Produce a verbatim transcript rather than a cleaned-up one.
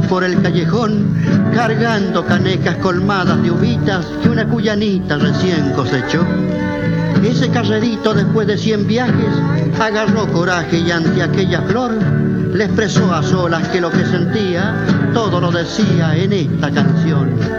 por el callejón, cargando canecas colmadas de uvitas que una cuyanita recién cosechó. Ese carrerito, después de cien viajes, agarró coraje y ante aquella flor le expresó a solas que lo que sentía todo lo decía en esta canción.